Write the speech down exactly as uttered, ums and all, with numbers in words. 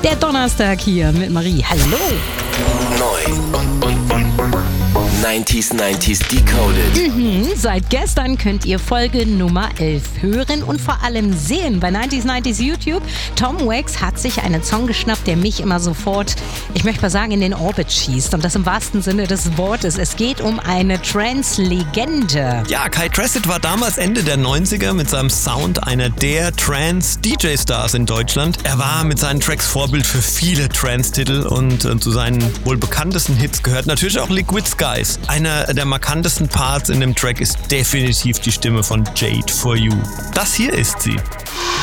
Der Donnerstag hier mit Marie. Hallo. Neu und, und, und neunziger neunziger Decoded. Mhm, seit gestern könnt ihr Folge Nummer elf hören und vor allem sehen bei neunziger neunziger YouTube. Tom Wax hat sich einen Song geschnappt, der mich immer sofort, ich möchte mal sagen, in den Orbit schießt. Und das im wahrsten Sinne des Wortes. Es geht um eine Trance-Legende. Ja, Kai Tracid war damals Ende der neunziger mit seinem Sound einer der Trance-D J-Stars in Deutschland. Er war mit seinen Tracks Vorbild für viele Trance-Titel und äh, zu seinen wohl bekanntesten Hits gehört natürlich auch Liquid Skies. Einer der markantesten Parts in dem Track ist definitiv die Stimme von Jade For You. Das hier ist sie.